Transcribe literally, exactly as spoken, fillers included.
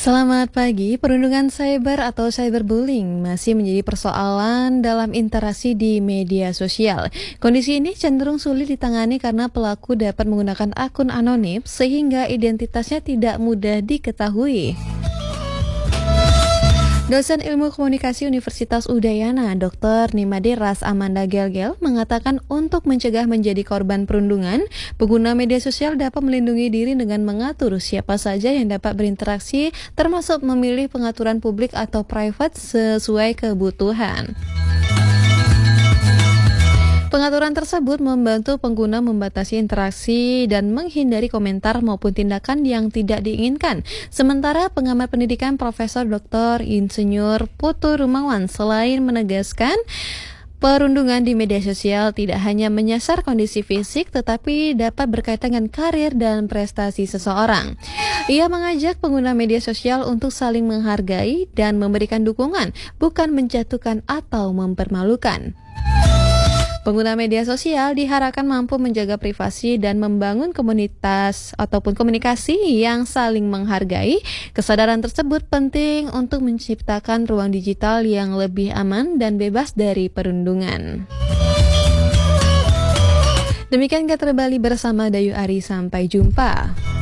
Selamat pagi. Perundungan cyber atau cyberbullying masih menjadi persoalan dalam interaksi di media sosial. Kondisi ini cenderung sulit ditangani karena pelaku dapat menggunakan akun anonim sehingga identitasnya tidak mudah diketahui. Dosen Ilmu Komunikasi Universitas Udayana, dokter Nimade Ras Amanda Gelgel, mengatakan untuk mencegah menjadi korban perundungan, pengguna media sosial dapat melindungi diri dengan mengatur siapa saja yang dapat berinteraksi, termasuk memilih pengaturan publik atau private sesuai kebutuhan. Pengaturan tersebut membantu pengguna membatasi interaksi dan menghindari komentar maupun tindakan yang tidak diinginkan. Sementara pengamat pendidikan Profesor Doktor Insinyur Putu Rumawan selain menegaskan perundungan di media sosial tidak hanya menyasar kondisi fisik tetapi dapat berkaitan dengan karir dan prestasi seseorang. Ia mengajak pengguna media sosial untuk saling menghargai dan memberikan dukungan, bukan menjatuhkan atau mempermalukan. Pengguna media sosial diharapkan mampu menjaga privasi dan membangun komunitas ataupun komunikasi yang saling menghargai. Kesadaran tersebut penting untuk menciptakan ruang digital yang lebih aman dan bebas dari perundungan. Demikian Kata Bali bersama Dayu Ari, sampai jumpa.